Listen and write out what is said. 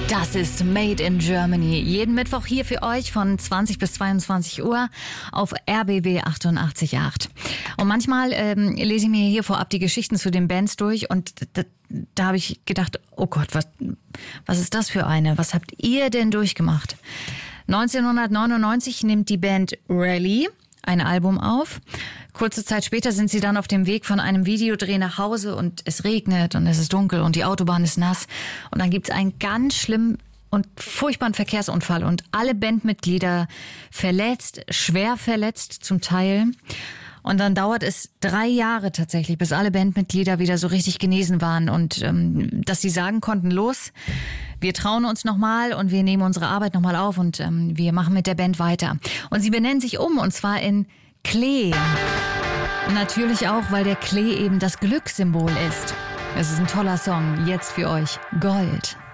Das ist Made in Germany. Jeden Mittwoch hier für euch von 20 bis 22 Uhr auf RBB 88.8. Und manchmal lese ich mir hier vorab die Geschichten zu den Bands durch und da habe ich gedacht, oh Gott, was ist das für eine? Was habt ihr denn durchgemacht? 1999 nimmt die Band Rally ein Album auf. Kurze Zeit später sind sie dann auf dem Weg von einem Videodreh nach Hause und es regnet und es ist dunkel und die Autobahn ist nass. Und dann gibt es einen ganz schlimmen und furchtbaren Verkehrsunfall und alle Bandmitglieder verletzt, schwer verletzt zum Teil. Und dann dauert es 3 Jahre tatsächlich, bis alle Bandmitglieder wieder so richtig genesen waren und dass sie sagen konnten, los, wir trauen uns nochmal und wir nehmen unsere Arbeit nochmal auf und wir machen mit der Band weiter. Und sie benennen sich um und zwar in Klee. Natürlich auch, weil der Klee eben das Glückssymbol ist. Es ist ein toller Song, jetzt für euch Gold.